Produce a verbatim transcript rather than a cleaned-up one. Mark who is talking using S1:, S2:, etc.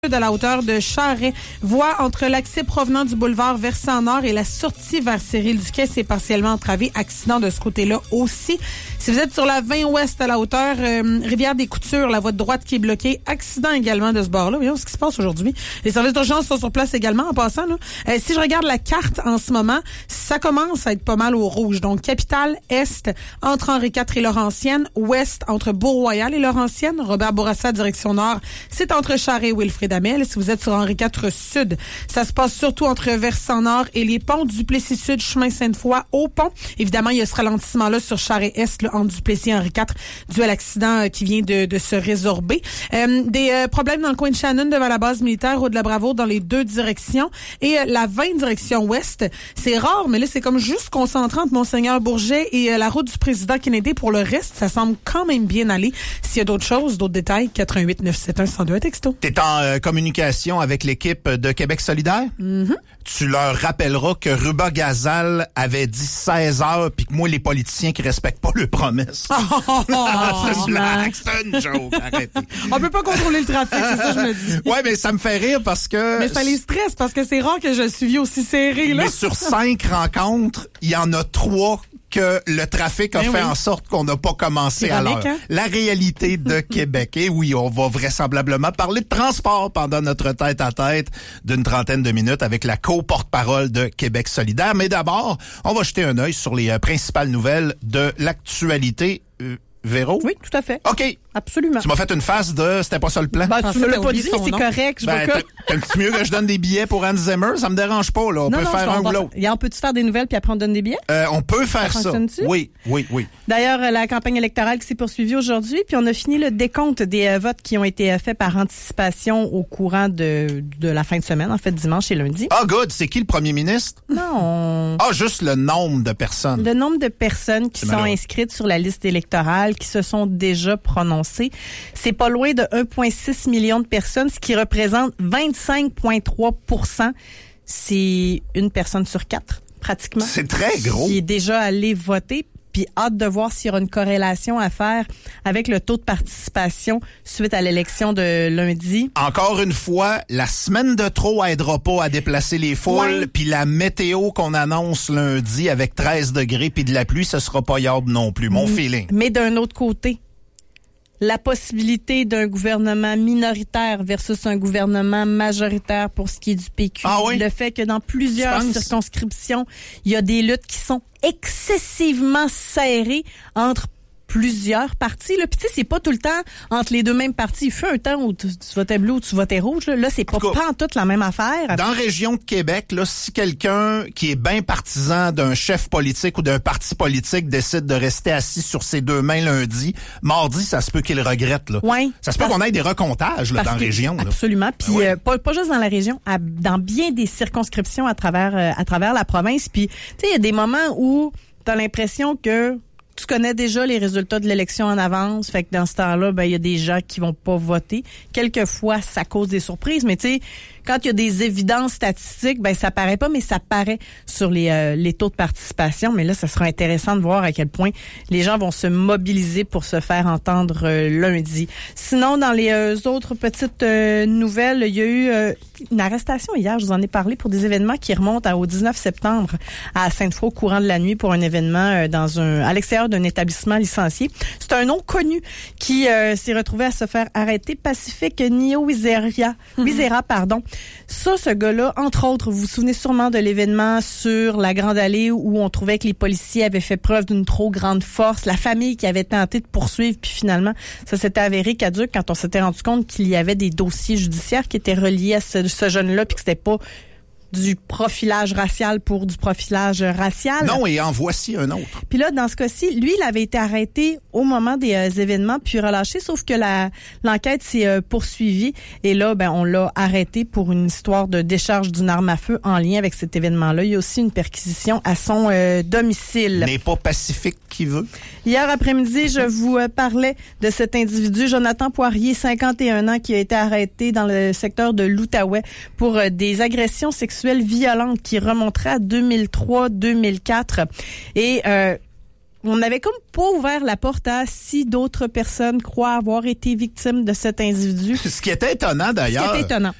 S1: de la hauteur de Charest. Voie entre l'accès provenant du boulevard versant nord et la sortie vers Cyril-Duquet, c'est partiellement entravé. Accident de ce côté-là aussi. Si vous êtes sur la vingt ouest à la hauteur euh, Rivière-des-Coutures, la voie de droite qui est bloquée. Accident également de ce bord-là. Voyons ce qui se passe aujourd'hui. Les services d'urgence sont sur place également en passant. Là. Euh, si je regarde la carte en ce moment, ça commence à être pas mal au rouge. Donc, Capitale, Est, entre Henri quatre et Laurentienne. Ouest, entre Beau-Royal et Laurentienne. Robert Bourassa, direction nord. C'est entre Charest et Wilfrid Amel. Si vous êtes sur Henri quatre Sud, ça se passe surtout entre Versant Nord et les ponts Duplessis Sud, chemin Sainte-Foy, au pont. Évidemment, il y a ce ralentissement-là sur Charest-Est, là, entre Duplessis et Henri quatre, dû à l'accident euh, qui vient de, de se résorber. Euh, des euh, problèmes dans le coin de Shannon devant la base militaire, route de la Bravoure dans les deux directions. Et euh, la vingt direction ouest, c'est rare, mais là, c'est comme juste concentré entre Monseigneur Bourget et euh, la route du président Kennedy. Pour le reste, ça semble quand même bien aller. S'il y a d'autres choses, d'autres détails, quatre un huit neuf sept un un zéro deux texto.
S2: T'es en euh, communication avec l'équipe de Québec solidaire?
S1: Mm-hmm.
S2: Tu leur rappelleras que Ruba Gazal avait dit seize heures puis que moi, les politiciens qui respectent pas leurs promesses.
S1: Oh, oh, oh,
S2: c'est une blague, c'est une joke, arrêtez.
S1: On peut pas contrôler le trafic, c'est ça que je me dis.
S2: Ouais, mais ça me fait rire parce que...
S1: Mais ça les stresse parce que c'est rare que je suivi aussi serré, là.
S2: Mais sur cinq rencontres, il y en a trois que le trafic a
S1: ben
S2: fait
S1: oui.
S2: en sorte qu'on n'a pas commencé à l'heure.
S1: Hein?
S2: La réalité de Québec. Et oui, on va vraisemblablement parler de transport pendant notre tête-à-tête d'une trentaine de minutes avec la co-porte-parole de Québec solidaire. Mais d'abord, on va jeter un œil sur les euh, principales nouvelles de l'actualité. Euh, Véro?
S1: Oui, tout à fait.
S2: OK.
S1: Absolument.
S2: Tu m'as fait une face de « c'était pas ça le plan ».
S1: Ben, tu me l'as pas dit, c'est correct. Je
S2: ben,
S1: veux
S2: t'aimes-tu mieux que je donne des billets pour Hans Zimmer? Ça me dérange pas, là. On
S1: non,
S2: peut
S1: non,
S2: faire un ou l'autre.
S1: On peut-tu faire des nouvelles puis après on donne des billets?
S2: Euh, on peut faire
S1: ça.
S2: ça. Oui, oui, oui.
S1: D'ailleurs, la campagne électorale qui s'est poursuivie aujourd'hui, puis on a fini le décompte des euh, votes qui ont été euh, faits par anticipation au courant de, de la fin de semaine, en fait, dimanche et lundi.
S2: Ah, good. C'est qui le premier ministre?
S1: Non.
S2: Ah, juste le nombre de personnes.
S1: Le nombre de personnes qui
S2: C'est
S1: sont
S2: malheureux.
S1: inscrites sur la liste électorale, qui se sont déjà prononcées. C'est pas loin de un virgule six million de personnes, ce qui représente vingt-cinq virgule trois pour cent. C'est une personne sur quatre, pratiquement.
S2: C'est très gros.
S1: Qui est déjà allée voter. Puis hâte de voir s'il y aura une corrélation à faire avec le taux de participation suite à l'élection de lundi.
S2: Encore une fois, la semaine de trop aidera pas à déplacer les foules,
S1: ouais.
S2: Puis la météo qu'on annonce lundi avec treize degrés puis de la pluie, ce sera pas yard non plus, mon
S1: M-
S2: feeling.
S1: Mais d'un autre côté, la possibilité d'un gouvernement minoritaire versus un gouvernement majoritaire pour ce qui est du P Q.
S2: Ah oui?
S1: Le fait que dans plusieurs circonscriptions, il y a des luttes qui sont excessivement serrées entre plusieurs partis. Là. Puis tu sais, c'est pas tout le temps entre les deux mêmes partis. Il fut un temps où tu, tu votais bleu ou tu votais rouge. Là, là c'est pas,
S2: cas,
S1: pas en tout la même affaire.
S2: Dans la région de Québec, là, si quelqu'un qui est bien partisan d'un chef politique ou d'un parti politique décide de rester assis sur ses deux mains lundi, mardi, ça se peut qu'il regrette. Là.
S1: Ouais,
S2: ça se peut qu'on ait des recomptages là, dans la
S1: que,
S2: région. Là.
S1: Absolument. Puis
S2: ben oui.
S1: euh, pas, pas juste dans la région, à, dans bien des circonscriptions à travers, euh, à travers la province. Puis tu sais, il y a des moments où tu as l'impression que tu connais déjà les résultats de l'élection en avance, fait que dans ce temps-là, ben il y a des gens qui vont pas voter. Quelquefois, ça cause des surprises, mais tu sais, quand il y a des évidences statistiques, ben ça paraît pas, mais ça paraît sur les euh, les taux de participation. Mais là, ça sera intéressant de voir à quel point les gens vont se mobiliser pour se faire entendre euh, lundi. Sinon, dans les euh, autres petites euh, nouvelles, il y a eu euh, une arrestation hier, je vous en ai parlé, pour des événements qui remontent à, au dix-neuf septembre à Sainte-Foy au courant de la nuit pour un événement euh, dans un à l'extérieur d'un établissement licencié. C'est un nom connu qui euh, s'est retrouvé à se faire arrêter, Pacifique Nio Wizera, mm-hmm. Wizera, pardon. Ça, ce gars-là, entre autres, vous vous souvenez sûrement de l'événement sur la Grande Allée où on trouvait que les policiers avaient fait preuve d'une trop grande force, la famille qui avait tenté de poursuivre, puis finalement, ça s'était avéré caduc quand on s'était rendu compte qu'il y avait des dossiers judiciaires qui étaient reliés à ce, ce jeune-là, puis que c'était pas du profilage racial pour du profilage racial.
S2: Non, et en voici un autre.
S1: Puis là, dans ce cas-ci, lui, il avait été arrêté au moment des euh, événements puis relâché, sauf que la l'enquête s'est euh, poursuivie et là, ben on l'a arrêté pour une histoire de décharge d'une arme à feu en lien avec cet événement-là. Il y a aussi une perquisition à son euh, domicile.
S2: N'est pas Pacifique qui veut.
S1: Hier après-midi, je vous euh, parlais de cet individu, Jonathan Poirier, cinquante et un ans, qui a été arrêté dans le secteur de l'Outaouais pour euh, des agressions sexuelles violentes qui remonteraient à deux mille trois deux mille quatre. Et euh, on n'avait comme pas ouvert la porte à si d'autres personnes croient avoir été victimes de cet individu.
S2: Ce qui était étonnant d'ailleurs.
S1: Ce qui était étonnant.